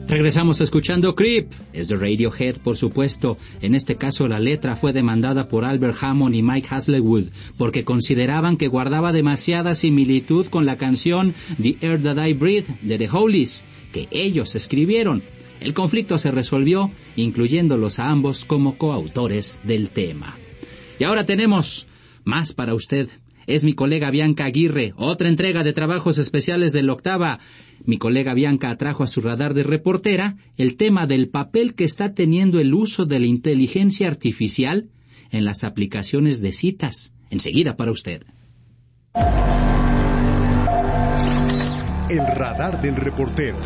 Regresamos escuchando Creep. Es de Radiohead, por supuesto. En este caso, la letra fue demandada por Albert Hammond y Mike Hazlewood porque consideraban que guardaba demasiada similitud con la canción The Air That I Breathe de The Hollies, que ellos escribieron. El conflicto se resolvió, incluyéndolos a ambos como coautores del tema. Y ahora tenemos más para usted. Es mi colega Bianca Aguirre, otra entrega de trabajos especiales de la Octava. Mi colega Bianca atrajo a su radar de reportera el tema del papel que está teniendo el uso de la inteligencia artificial en las aplicaciones de citas. Enseguida para usted. El radar del reportero.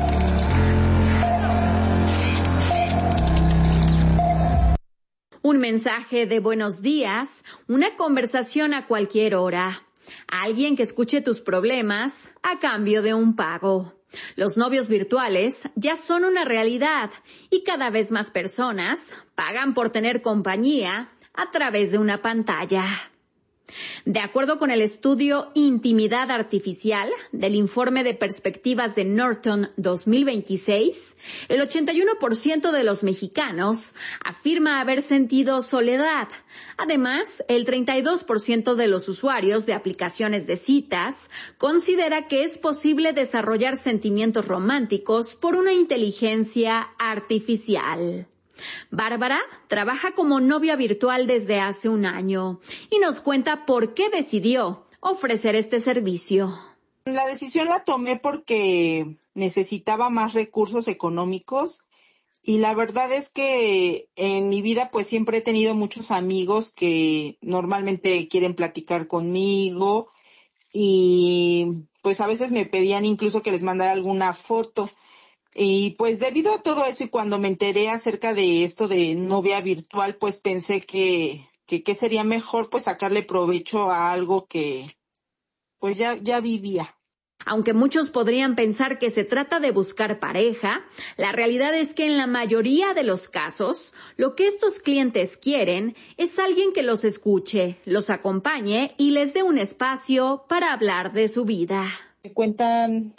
Un mensaje de buenos días, una conversación a cualquier hora. Alguien que escuche tus problemas a cambio de un pago. Los novios virtuales ya son una realidad y cada vez más personas pagan por tener compañía a través de una pantalla. De acuerdo con el estudio Intimidad Artificial del Informe de Perspectivas de Norton 2026, el 81% de los mexicanos afirma haber sentido soledad. Además, el 32% de los usuarios de aplicaciones de citas considera que es posible desarrollar sentimientos románticos por una inteligencia artificial. Bárbara trabaja como novia virtual desde hace un año y nos cuenta por qué decidió ofrecer este servicio. La decisión la tomé porque necesitaba más recursos económicos y la verdad es que en mi vida pues siempre he tenido muchos amigos que normalmente quieren platicar conmigo y pues a veces me pedían incluso que les mandara alguna foto. Y pues debido a todo eso y cuando me enteré acerca de esto de novia virtual, pues pensé que sería mejor pues sacarle provecho a algo que pues ya vivía. Aunque muchos podrían pensar que se trata de buscar pareja, la realidad es que en la mayoría de los casos, lo que estos clientes quieren es alguien que los escuche, los acompañe y les dé un espacio para hablar de su vida. Me cuentan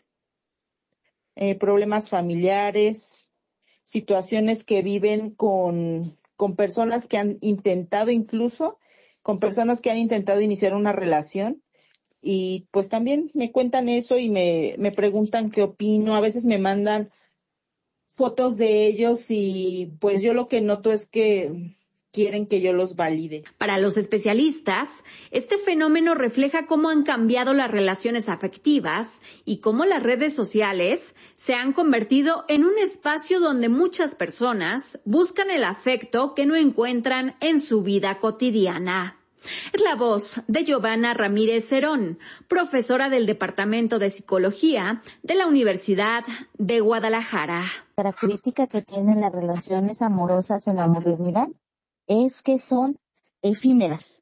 problemas familiares, situaciones que viven con personas que han intentado incluso, con personas que han intentado iniciar una relación y pues también me cuentan eso y me preguntan qué opino, a veces me mandan fotos de ellos y pues yo lo que noto es que quieren que yo los valide. Para los especialistas, este fenómeno refleja cómo han cambiado las relaciones afectivas y cómo las redes sociales se han convertido en un espacio donde muchas personas buscan el afecto que no encuentran en su vida cotidiana. Es la voz de Giovanna Ramírez Cerón, profesora del Departamento de Psicología de la Universidad de Guadalajara. La característica que tienen las relaciones amorosas en la modernidad es que son efímeras,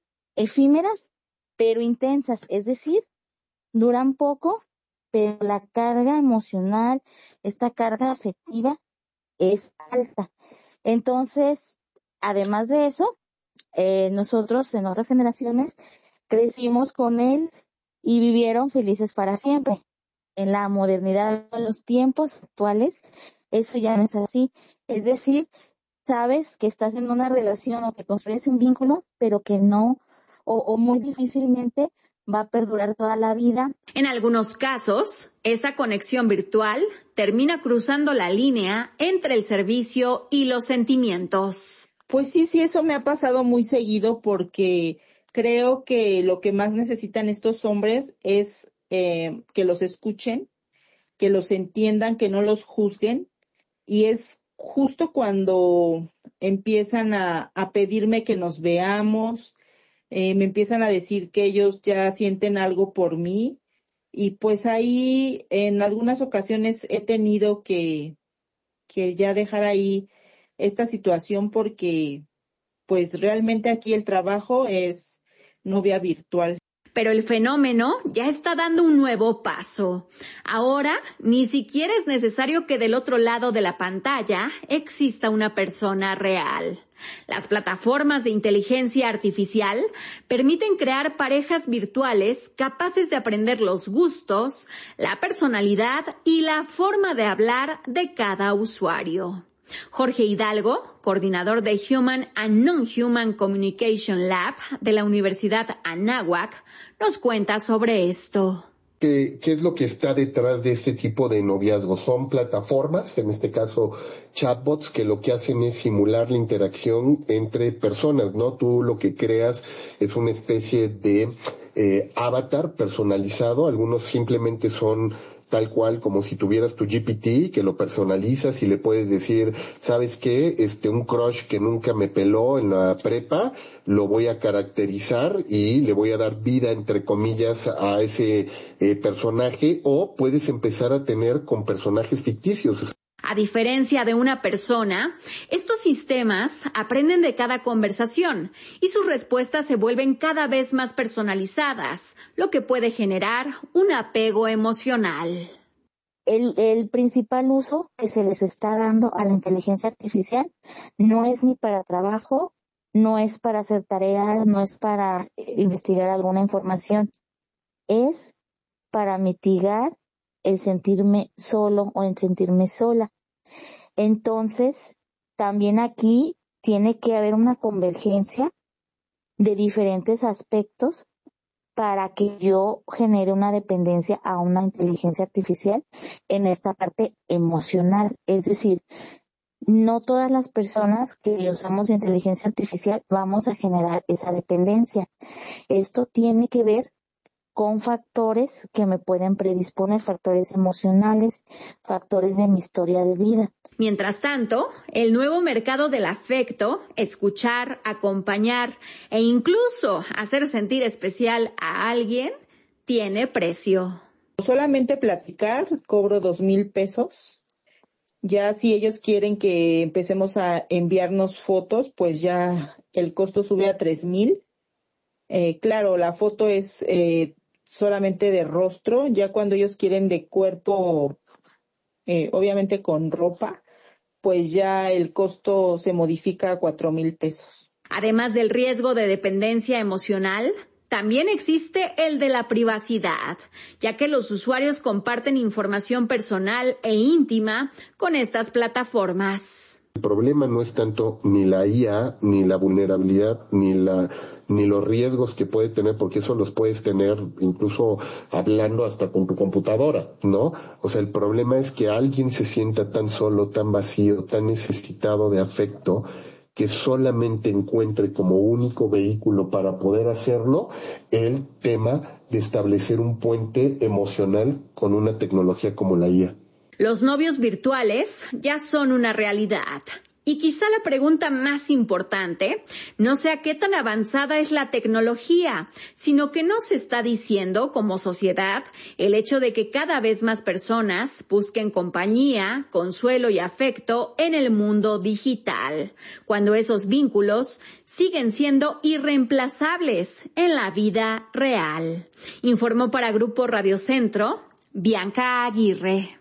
pero intensas, es decir, duran poco, pero la carga emocional, esta carga afectiva es alta. Entonces, además de eso, nosotros en otras generaciones crecimos con él y vivieron felices para siempre. En la modernidad, en los tiempos actuales, eso ya no es así. Es decir, sabes que estás en una relación o que construyes un vínculo, pero que no, o muy difícilmente va a perdurar toda la vida. En algunos casos, esa conexión virtual termina cruzando la línea entre el servicio y los sentimientos. Pues sí, eso me ha pasado muy seguido porque creo que lo que más necesitan estos hombres es que los escuchen, que los entiendan, que no los juzguen. Y es justo cuando empiezan a pedirme que nos veamos, me empiezan a decir que ellos ya sienten algo por mí. Y pues ahí en algunas ocasiones he tenido que ya dejar ahí esta situación porque pues realmente aquí el trabajo es novia virtual. Pero el fenómeno ya está dando un nuevo paso. Ahora, ni siquiera es necesario que del otro lado de la pantalla exista una persona real. Las plataformas de inteligencia artificial permiten crear parejas virtuales capaces de aprender los gustos, la personalidad y la forma de hablar de cada usuario. Jorge Hidalgo, coordinador de Human and Non-Human Communication Lab de la Universidad Anáhuac, nos cuenta sobre esto. ¿Qué es lo que está detrás de este tipo de noviazgos? Son plataformas, en este caso chatbots, que lo que hacen es simular la interacción entre personas, ¿no? Tú lo que creas es una especie de avatar personalizado, algunos simplemente son tal cual como si tuvieras tu GPT, que lo personalizas y le puedes decir, ¿sabes qué? Un crush que nunca me peló en la prepa, lo voy a caracterizar y le voy a dar vida, entre comillas, a ese personaje, o puedes empezar a tener con personajes ficticios. A diferencia de una persona, estos sistemas aprenden de cada conversación y sus respuestas se vuelven cada vez más personalizadas, lo que puede generar un apego emocional. El principal uso que se les está dando a la inteligencia artificial no es ni para trabajo, no es para hacer tareas, no es para investigar alguna información, es para mitigar el sentirme solo o el sentirme sola. Entonces, también aquí tiene que haber una convergencia de diferentes aspectos para que yo genere una dependencia a una inteligencia artificial en esta parte emocional. Es decir, no todas las personas que usamos inteligencia artificial vamos a generar esa dependencia. Esto tiene que ver con factores que me pueden predisponer, factores emocionales, factores de mi historia de vida. Mientras tanto, el nuevo mercado del afecto, escuchar, acompañar e incluso hacer sentir especial a alguien, tiene precio. Solamente platicar, cobro 2,000 pesos. Ya si ellos quieren que empecemos a enviarnos fotos, pues ya el costo sube a 3,000. Claro, la foto es solamente de rostro, ya cuando ellos quieren de cuerpo, obviamente con ropa, pues ya el costo se modifica a 4,000 pesos. Además del riesgo de dependencia emocional, también existe el de la privacidad, ya que los usuarios comparten información personal e íntima con estas plataformas. El problema no es tanto ni la IA, ni la vulnerabilidad, ni los riesgos que puede tener, porque eso los puedes tener incluso hablando hasta con tu computadora, ¿no? O sea, el problema es que alguien se sienta tan solo, tan vacío, tan necesitado de afecto, que solamente encuentre como único vehículo para poder hacerlo el tema de establecer un puente emocional con una tecnología como la IA. Los novios virtuales ya son una realidad. Y quizá la pregunta más importante no sea qué tan avanzada es la tecnología, sino que nos está diciendo como sociedad el hecho de que cada vez más personas busquen compañía, consuelo y afecto en el mundo digital, cuando esos vínculos siguen siendo irreemplazables en la vida real. Informó para Grupo Radio Centro, Bianca Aguirre.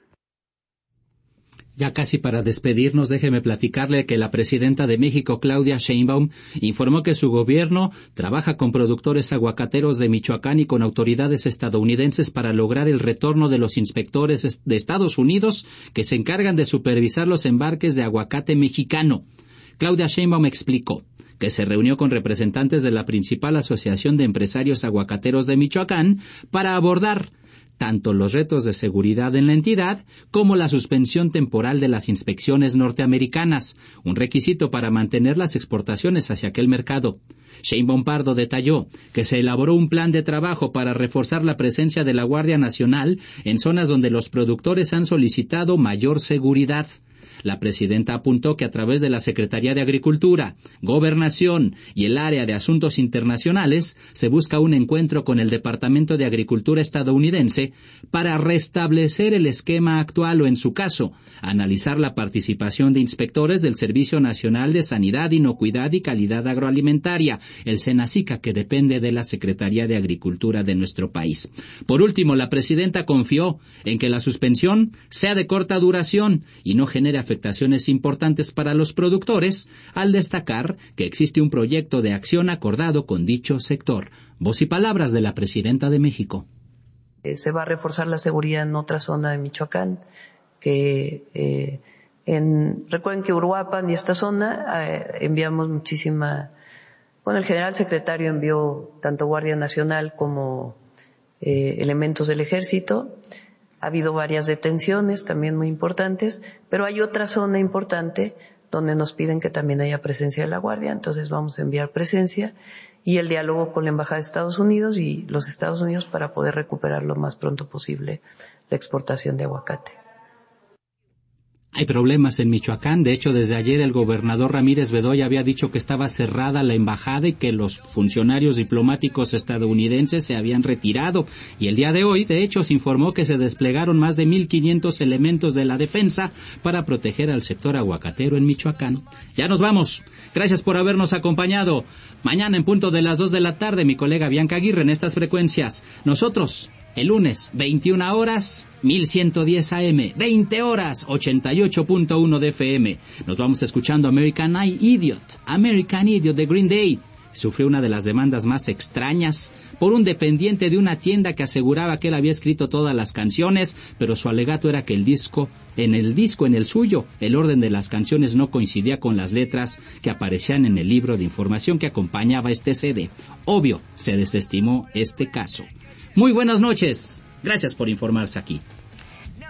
Ya casi para despedirnos, déjeme platicarle que la presidenta de México, Claudia Sheinbaum, informó que su gobierno trabaja con productores aguacateros de Michoacán y con autoridades estadounidenses para lograr el retorno de los inspectores de Estados Unidos que se encargan de supervisar los embarques de aguacate mexicano. Claudia Sheinbaum explicó que se reunió con representantes de la principal asociación de empresarios aguacateros de Michoacán para abordar tanto los retos de seguridad en la entidad como la suspensión temporal de las inspecciones norteamericanas, un requisito para mantener las exportaciones hacia aquel mercado. Sheinbaum Pardo detalló que se elaboró un plan de trabajo para reforzar la presencia de la Guardia Nacional en zonas donde los productores han solicitado mayor seguridad. La presidenta apuntó que a través de la Secretaría de Agricultura, Gobernación y el área de Asuntos Internacionales se busca un encuentro con el Departamento de Agricultura estadounidense para restablecer el esquema actual o, en su caso, analizar la participación de inspectores del Servicio Nacional de Sanidad, Inocuidad y Calidad Agroalimentaria, el SENASICA, que depende de la Secretaría de Agricultura de nuestro país. Por último, la presidenta confió en que la suspensión sea de corta duración y no genere afectaciones importantes para los productores, al destacar que existe un proyecto de acción acordado con dicho sector. Voz y palabras de la presidenta de México. Se va a reforzar la seguridad en otra zona de Michoacán, que recuerden que Uruapan y esta zona enviamos el general secretario envió tanto Guardia Nacional como elementos del Ejército. Ha habido varias detenciones también muy importantes, pero hay otra zona importante donde nos piden que también haya presencia de la Guardia, entonces vamos a enviar presencia y el diálogo con la Embajada de Estados Unidos y los Estados Unidos para poder recuperar lo más pronto posible la exportación de aguacate. Hay problemas en Michoacán. De hecho, desde ayer el gobernador Ramírez Bedoya había dicho que estaba cerrada la embajada y que los funcionarios diplomáticos estadounidenses se habían retirado. Y el día de hoy, de hecho, se informó que se desplegaron más de 1,500 elementos de la defensa para proteger al sector aguacatero en Michoacán. Ya nos vamos. Gracias por habernos acompañado. Mañana en punto de las 2 de la tarde, mi colega Bianca Aguirre en estas frecuencias. Nosotros, el lunes, 21 horas, 1110 AM, 20 horas, 88.1 de FM. Nos vamos escuchando American Idiot de Green Day. Sufrió una de las demandas más extrañas por un dependiente de una tienda que aseguraba que él había escrito todas las canciones, pero su alegato era que en el suyo, el orden de las canciones no coincidía con las letras que aparecían en el libro de información que acompañaba este CD. Obvio, se desestimó este caso. Muy buenas noches. Gracias por informarse aquí.